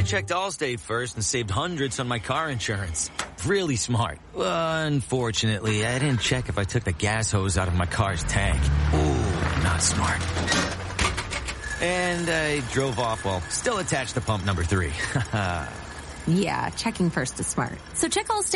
checked Allstate first and saved hundreds on my car insurance. Really smart. Unfortunately, I didn't check if I took the gas hose out of my car's tank. Ooh, not smart. And I drove off while still attached to pump number 3. Yeah, checking first is smart. So check Allstate